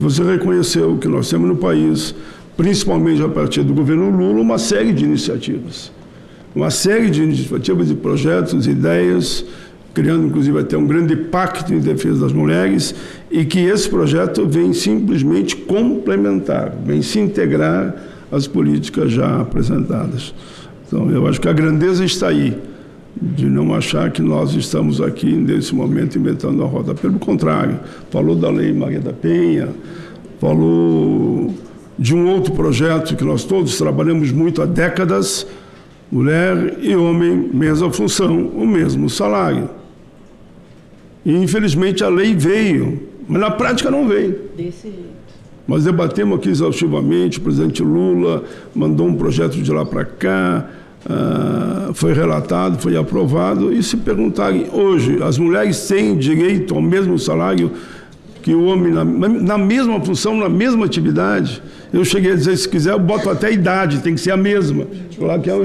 Você reconheceu que nós temos no país, principalmente a partir do governo Lula, uma série de iniciativas. Uma série de iniciativas, de projetos, ideias, criando inclusive até um grande pacto em defesa das mulheres, e que esse projeto vem simplesmente complementar, vem se integrar às políticas já apresentadas. Então, eu acho que a grandeza está aí, de não achar que nós estamos aqui, nesse momento, inventando a roda. Pelo contrário, falou da Lei Maria da Penha, falou de um outro projeto que nós todos trabalhamos muito há décadas, mulher e homem, mesma função, o mesmo salário. E, infelizmente, a lei veio, mas na prática não veio. Desse jeito. Nós debatemos aqui exaustivamente, o presidente Lula mandou um projeto de lá para cá, foi relatado, foi aprovado, e se perguntarem hoje, as mulheres têm direito ao mesmo salário que o homem, na mesma função, na mesma atividade? Eu cheguei a dizer, se quiser, eu boto até a idade, tem que ser a mesma. Claro que é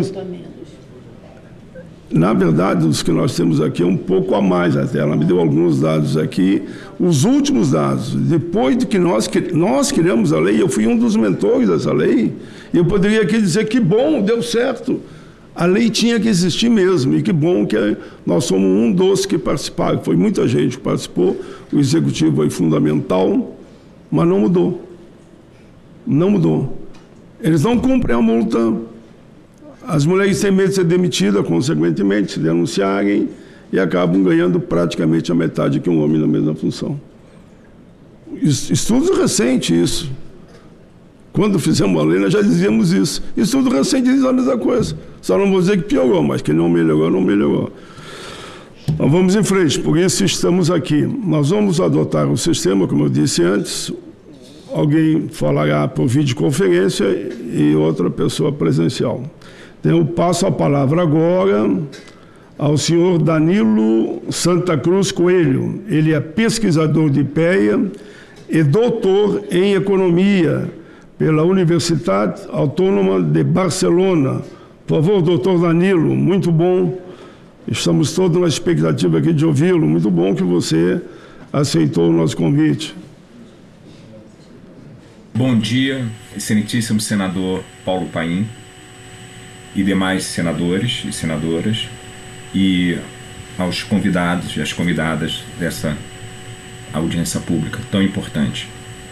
na verdade, os que nós temos aqui é um pouco a mais até. Ela me deu alguns dados aqui. Os últimos dados, depois de que nós criamos a lei, eu fui um dos mentores dessa lei, e eu poderia aqui dizer que bom, deu certo. A lei tinha que existir mesmo, e que bom que nós somos um dos que participaram. Foi muita gente que participou, o executivo foi fundamental, mas não mudou. Não mudou. Eles não cumprem a multa. As mulheres têm medo de ser demitidas, consequentemente, se denunciarem, e acabam ganhando praticamente a metade que um homem na mesma função. Estudos recentes, isso. Quando fizemos a lei, nós já dizíamos isso. Estudo recente diz a mesma coisa. Só não vou dizer que piorou, mas que não melhorou, não melhorou. Então, vamos em frente, por isso estamos aqui. Nós vamos adotar o sistema, como eu disse antes, alguém falará por videoconferência e outra pessoa presencial. Então, eu passo a palavra agora ao senhor Danilo Santa Cruz Coelho. Ele é pesquisador de IPEA e doutor em economia pela Universidade Autônoma de Barcelona. Por favor, doutor Danilo, muito bom. Estamos todos na expectativa aqui de ouvi-lo. Muito bom que você aceitou o nosso convite. Bom dia, excelentíssimo senador Paulo Paim e demais senadores e senadoras, e aos convidados e às convidadas dessa audiência pública tão importante.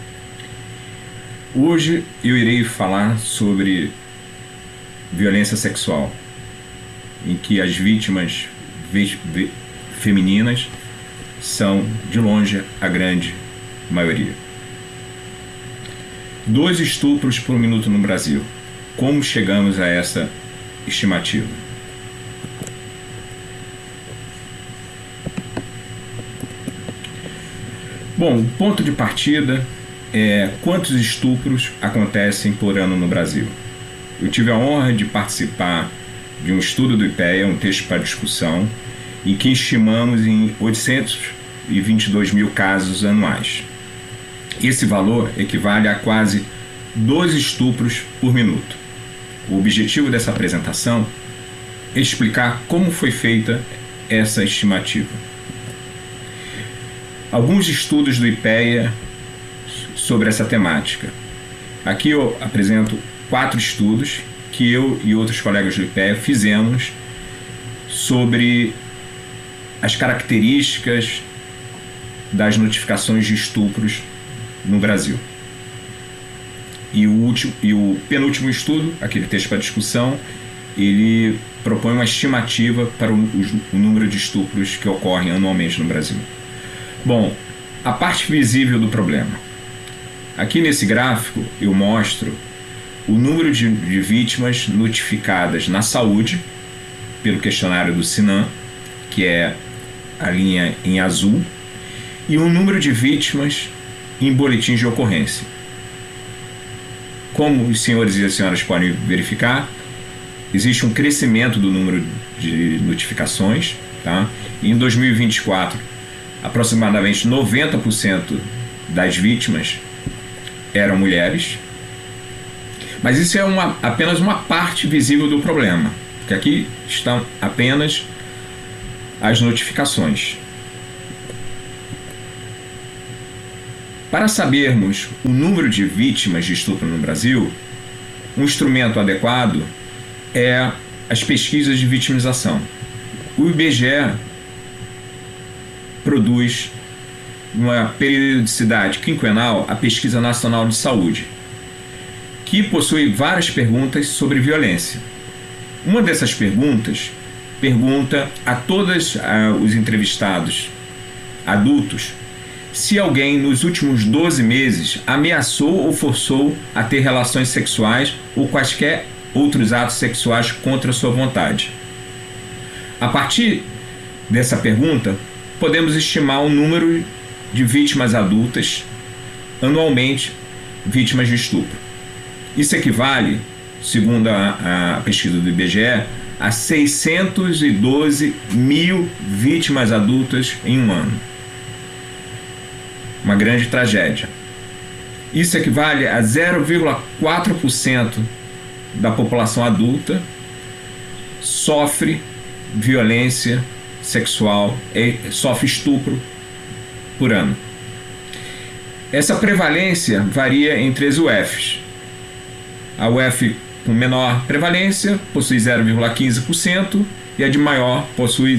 Hoje eu irei falar sobre violência sexual, em que as vítimas femininas são, de longe, a grande maioria. 2 estupros por minuto no Brasil. Como chegamos a essa estimativa? Bom, o ponto de partida é quantos estupros acontecem por ano no Brasil. Eu tive a honra de participar de um estudo do IPEA, um texto para discussão, em que estimamos em 822 mil casos anuais. Esse valor equivale a quase 12 estupros por minuto. O objetivo dessa apresentação é explicar como foi feita essa estimativa. Alguns estudos do IPEA sobre essa temática. Aqui eu apresento 4 estudos que eu e outros colegas do IPEA fizemos sobre as características das notificações de estupros no Brasil. E o penúltimo estudo, aquele texto para discussão, ele propõe uma estimativa para o número de estupros que ocorrem anualmente no Brasil. Bom, a parte visível do problema. Aqui nesse gráfico eu mostro o número de vítimas notificadas na saúde pelo questionário do Sinan, que é a linha em azul, e o número de vítimas em boletins de ocorrência. Como os senhores e as senhoras podem verificar, existe um crescimento do número de notificações, tá? E em 2024, aproximadamente 90% das vítimas eram mulheres, mas isso é apenas uma parte visível do problema, porque aqui estão apenas as notificações. Para sabermos o número de vítimas de estupro no Brasil, um instrumento adequado é as pesquisas de vitimização. O IBGE produz, numa periodicidade quinquenal, a Pesquisa Nacional de Saúde, que possui várias perguntas sobre violência. Uma dessas perguntas pergunta a todos os entrevistados adultos se alguém nos últimos 12 meses ameaçou ou forçou a ter relações sexuais ou quaisquer outros atos sexuais contra sua vontade. A partir dessa pergunta, podemos estimar o número de vítimas adultas anualmente vítimas de estupro. Isso equivale, segundo a pesquisa do IBGE, a 612 mil vítimas adultas em um ano. Uma grande tragédia. Isso equivale a 0,4% da população adulta sofre violência sexual, sofre estupro por ano. Essa prevalência varia entre as UFs. A UF com menor prevalência possui 0,15% e a de maior possui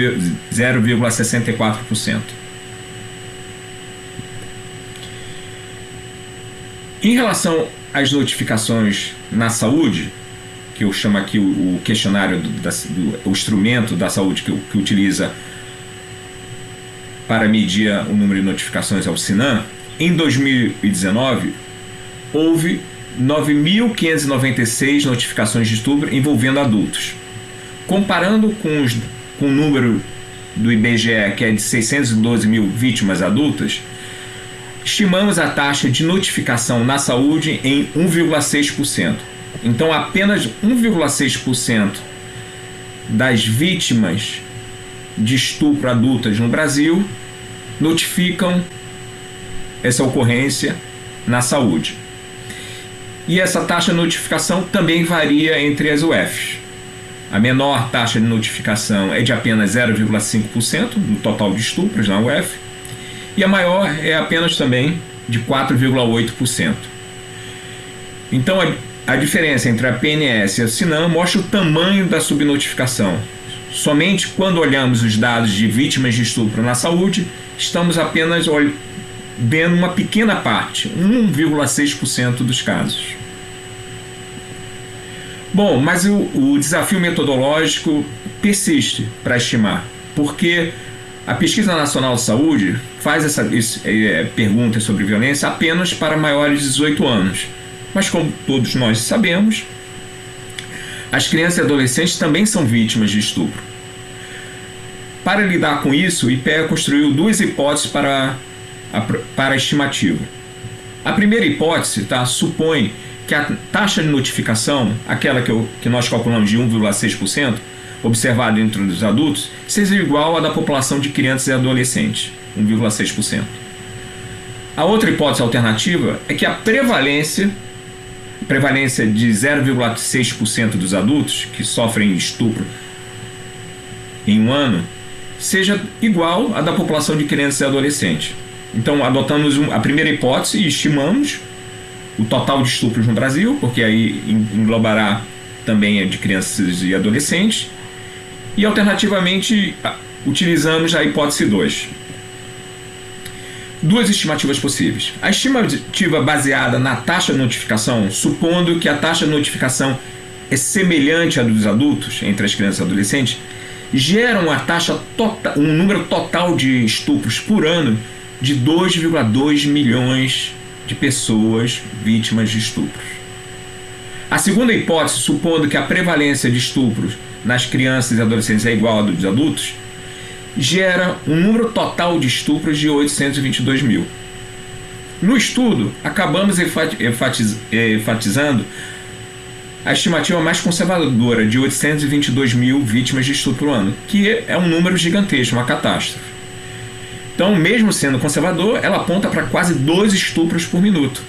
0,64%. Em relação às notificações na saúde, que eu chamo aqui o questionário, o instrumento da saúde que utiliza para medir o número de notificações ao SINAM, em 2019 houve 9.596 notificações de estupro envolvendo adultos. Comparando com o número do IBGE, que é de 612 mil vítimas adultas, estimamos a taxa de notificação na saúde em 1,6%. Então, apenas 1,6% das vítimas de estupro adultas no Brasil notificam essa ocorrência na saúde. E essa taxa de notificação também varia entre as UFs. A menor taxa de notificação é de apenas 0,5% no total de estupros na UF, e a maior é apenas também de 4,8%. Então, a diferença entre a PNS e a SINAM mostra o tamanho da subnotificação. Somente quando olhamos os dados de vítimas de estupro na saúde, estamos apenas vendo uma pequena parte, 1,6% dos casos. Bom, mas o desafio metodológico persiste para estimar, porque a Pesquisa Nacional de Saúde faz perguntas sobre violência apenas para maiores de 18 anos. Mas, como todos nós sabemos, as crianças e adolescentes também são vítimas de estupro. Para lidar com isso, o IPEA construiu duas hipóteses para a estimativa. A primeira hipótese supõe que a taxa de notificação, aquela que nós calculamos de 1,6%, observada entre os adultos, seja igual à da população de crianças e adolescentes, 1,6%. A outra hipótese alternativa é que a prevalência de 0,6% dos adultos que sofrem estupro em um ano seja igual à da população de crianças e adolescentes. Então, adotamos a primeira hipótese e estimamos o total de estupros no Brasil, porque aí englobará também a de crianças e adolescentes, e alternativamente utilizamos a hipótese 2. Duas estimativas possíveis. A estimativa baseada na taxa de notificação, supondo que a taxa de notificação é semelhante à dos adultos, entre as crianças e adolescentes, gera um número total de estupros por ano de 2,2 milhões de pessoas vítimas de estupros. A segunda hipótese, supondo que a prevalência de estupros nas crianças e adolescentes é igual à dos adultos, gera um número total de estupros de 822 mil. No estudo, acabamos enfatizando a estimativa mais conservadora de 822 mil vítimas de estupro por ano, que é um número gigantesco, uma catástrofe. Então, mesmo sendo conservador, ela aponta para quase 2 estupros por minuto.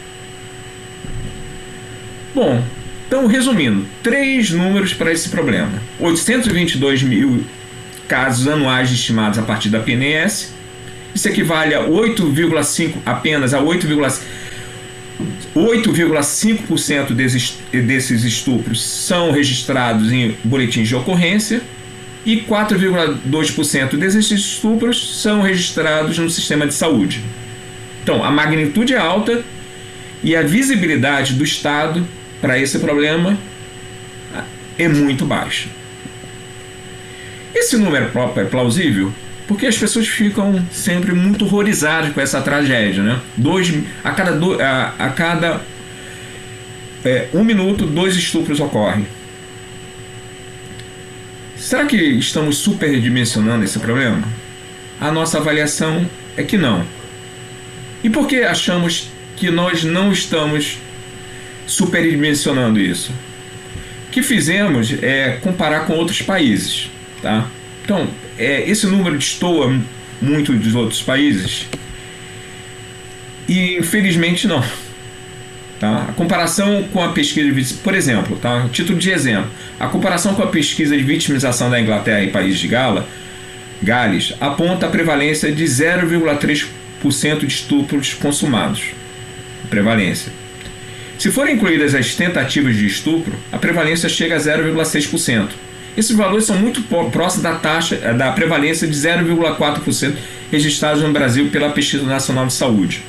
Bom, então, resumindo, 3 números para esse problema. 822 mil casos anuais estimados a partir da PNS Isso equivale a 8,5%, apenas a 8,5% desses estupros são registrados em boletins de ocorrência e 4,2% desses estupros são registrados no sistema de saúde. Então, a magnitude é alta e a visibilidade do Estado para esse problema é muito baixa. Esse número próprio é plausível porque as pessoas ficam sempre muito horrorizadas com essa tragédia, né? A cada 1 minuto, 2 estupros ocorrem. Será que estamos superdimensionando esse problema? A nossa avaliação é que não. E por que achamos que nós não estamos superdimensionando isso? O que fizemos é comparar com outros países, tá? Então, esse número destoa muito dos outros países e, infelizmente, não. Tá? A comparação com a pesquisa de, por exemplo, tá? Título de exemplo, a comparação com a pesquisa de vitimização da Inglaterra e País de Gales aponta a prevalência de 0,3% de estupros consumados. Prevalência. Se forem incluídas as tentativas de estupro, a prevalência chega a 0,6%. Esses valores são muito próximos da taxa da prevalência de 0,4% registrados no Brasil pela Pesquisa Nacional de Saúde.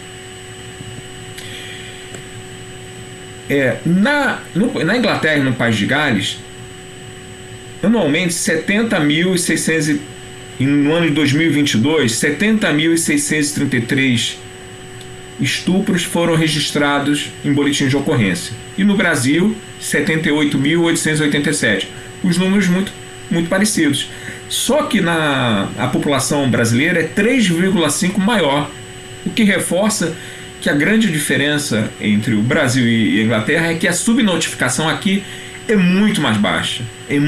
Na Inglaterra e no País de Gales, anualmente 70.600, no ano de 2022, 70.633 estupros foram registrados em boletins de ocorrência. E no Brasil, 78.887. Os números muito parecidos. Só que a população brasileira é 3,5 maior, o que reforça que a grande diferença entre o Brasil e a Inglaterra é que a subnotificação aqui é muito mais baixa.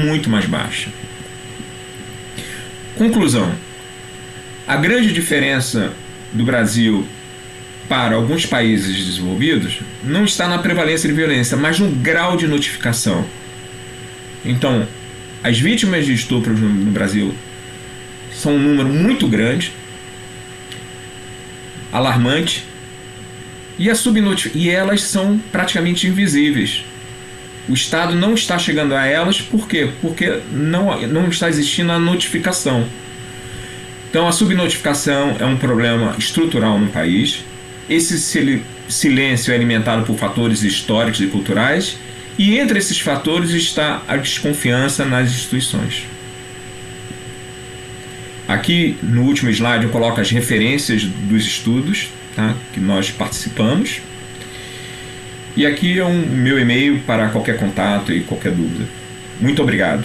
Conclusão. A grande diferença do Brasil para alguns países desenvolvidos não está na prevalência de violência, mas no grau de notificação. Então, as vítimas de estupro no Brasil são um número muito grande, alarmante, e elas são praticamente invisíveis. O Estado não está chegando a elas, por quê? Porque não está existindo a notificação. Então, a subnotificação é um problema estrutural no país. Esse silêncio é alimentado por fatores históricos e culturais, e entre esses fatores está a desconfiança nas instituições. Aqui no último slide eu coloco as referências dos estudos, tá, que nós participamos. E aqui é o meu e-mail para qualquer contato e qualquer dúvida. Muito obrigado.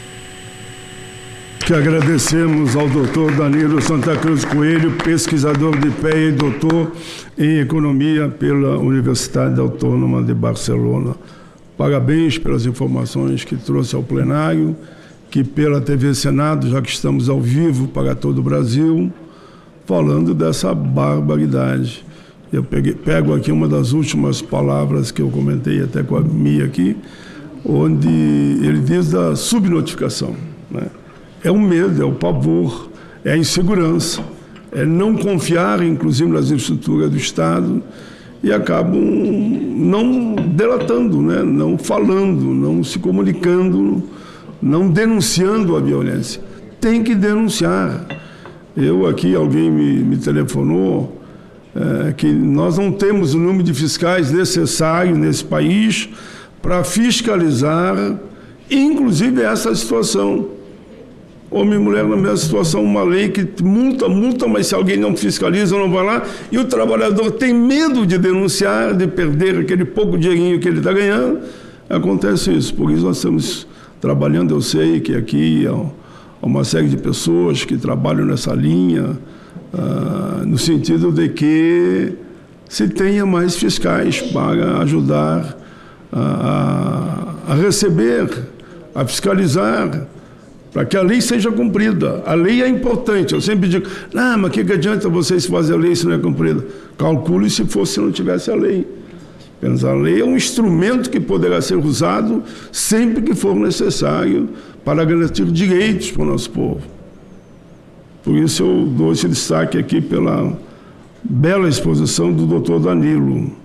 Que agradecemos ao Dr. Danilo Santa Cruz Coelho, pesquisador de IPEA e doutor em Economia pela Universidade Autônoma de Barcelona. Parabéns pelas informações que trouxe ao plenário, que pela TV Senado, já que estamos ao vivo para todo o Brasil, falando dessa barbaridade. Eu pego aqui uma das últimas palavras que eu comentei até com a Mia aqui, onde ele diz da subnotificação, né? É o medo, é o pavor, é a insegurança, é não confiar, inclusive, nas estruturas do Estado, e acabam não delatando, né? Não falando, não se comunicando, não denunciando a violência. Tem que denunciar. Eu aqui, alguém me telefonou, que nós não temos o número de fiscais necessário nesse país para fiscalizar, inclusive, essa situação. Homem e mulher na mesma situação, uma lei que multa, mas se alguém não fiscaliza, não vai lá, e o trabalhador tem medo de denunciar, de perder aquele pouco dinheirinho que ele está ganhando, acontece isso. Por isso nós estamos trabalhando, eu sei que aqui há uma série de pessoas que trabalham nessa linha, no sentido de que se tenha mais fiscais para ajudar a receber, a fiscalizar, para que a lei seja cumprida. A lei é importante. Eu sempre digo, mas que adianta vocês fazer a lei se não é cumprida? Calcule se não tivesse a lei. Mas a lei é um instrumento que poderá ser usado sempre que for necessário para garantir direitos para o nosso povo. Por isso eu dou esse destaque aqui pela bela exposição do Dr. Danilo.